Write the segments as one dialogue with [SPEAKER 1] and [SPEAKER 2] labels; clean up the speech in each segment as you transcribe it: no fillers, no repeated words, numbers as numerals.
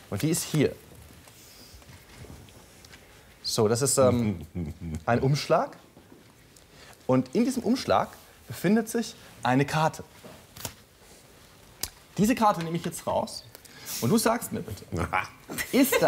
[SPEAKER 1] Und die ist hier. So, das ist ein Umschlag. Und in diesem Umschlag befindet sich eine Karte. Diese Karte nehme ich jetzt raus. Und du sagst mir bitte, ist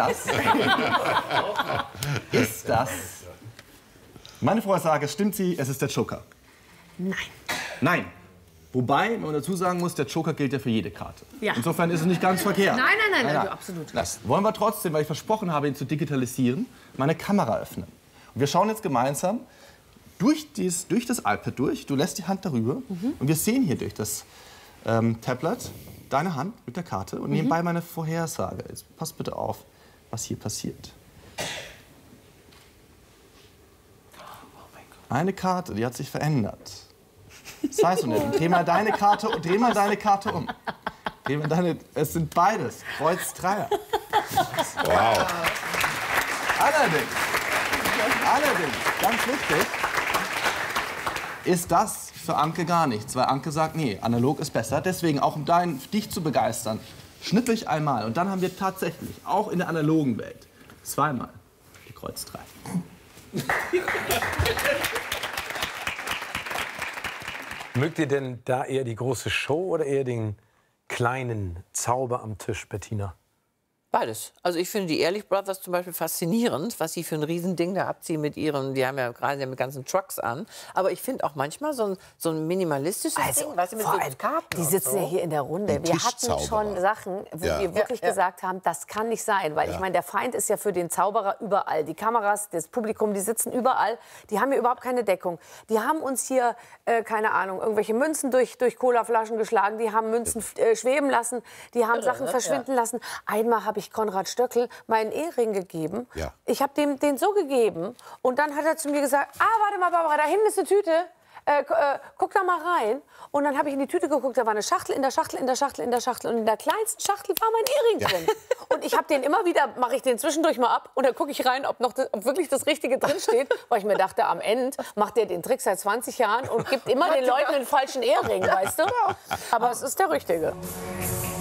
[SPEAKER 1] das, meine Vorhersage, stimmt sie, es ist der Joker?
[SPEAKER 2] Nein.
[SPEAKER 1] Nein. Wobei man dazu sagen muss, der Joker gilt ja für jede Karte.
[SPEAKER 2] Ja.
[SPEAKER 1] Insofern ist es nicht ganz verkehrt.
[SPEAKER 2] Nein, absolut.
[SPEAKER 1] Das wollen wir trotzdem, weil ich versprochen habe, ihn zu digitalisieren, meine Kamera öffnen. Und wir schauen jetzt gemeinsam durch das iPad durch. Du lässt die Hand darüber und wir sehen hier durch das Tablet deine Hand mit der Karte und nebenbei meine Vorhersage. Jetzt pass bitte auf, was hier passiert. Eine Karte, die hat sich verändert. Das heißt, dreh mal deine Karte um. Es sind beides Kreuz Dreier.
[SPEAKER 3] Wow.
[SPEAKER 1] Allerdings, ganz wichtig, ist das für Anke gar nichts, weil Anke sagt, nee, analog ist besser. Deswegen, auch um dich zu begeistern, schnippe ich einmal. Und dann haben wir tatsächlich, auch in der analogen Welt, zweimal die Kreuz 3.
[SPEAKER 4] Mögt ihr denn da eher die große Show oder eher den kleinen Zauber am Tisch, Bettina?
[SPEAKER 5] Beides. Also ich finde die Ehrlich Brothers zum Beispiel faszinierend, was sie für ein Riesending da abziehen mit ihren, die haben ja gerade mit ganzen Trucks an. Aber ich finde auch manchmal so ein minimalistisches Ding, weißt du, mit so Karten.
[SPEAKER 2] Die sitzen ja hier in der Runde. Wir hatten schon Sachen, wo wir wirklich gesagt haben, das kann nicht sein. Weil ich meine, der Feind ist ja für den Zauberer überall. Die Kameras, das Publikum, die sitzen überall. Die haben hier überhaupt keine Deckung. Die haben uns hier, keine Ahnung, irgendwelche Münzen durch Colaflaschen geschlagen. Die haben Münzen schweben lassen. Die haben Sachen verschwinden lassen. Einmal habe ich Konrad Stöckel meinen Ehering gegeben. Ja. Ich habe dem den so gegeben. Und dann hat er zu mir gesagt, warte mal, Barbara, da hinten ist eine Tüte. Guck da mal rein. Und dann habe ich in die Tüte geguckt, da war eine Schachtel in der Schachtel, in der Schachtel, in der Schachtel. Und in der kleinsten Schachtel war mein Ehering drin. Und ich habe den immer wieder, mache ich den zwischendurch mal ab. Und dann gucke ich rein, ob wirklich das Richtige drin steht. Weil ich mir dachte, am Ende macht der den Trick seit 20 Jahren und gibt immer den Leuten den falschen Ehering, weißt du? Aber es ist der Richtige.